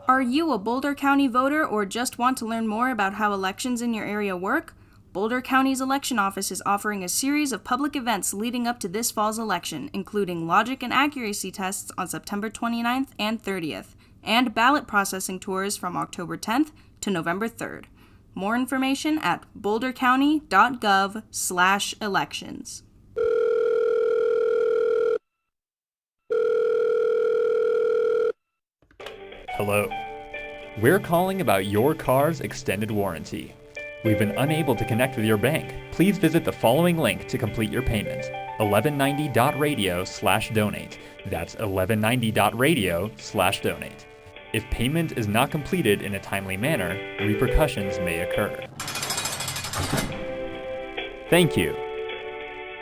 Are you a Boulder County voter or just want to learn more about how elections in your area work? Boulder County's election office is offering a series of public events leading up to this fall's election, including logic and accuracy tests on September 29th and 30th, and ballot processing tours from October 10th to November 3rd. More information at bouldercounty.gov/elections. Hello. We're calling about your car's extended warranty. We've been unable to connect with your bank. Please visit the following link to complete your payment: 1190.radio/donate. That's 1190.radio/donate. If payment is not completed in a timely manner, repercussions may occur. Thank you.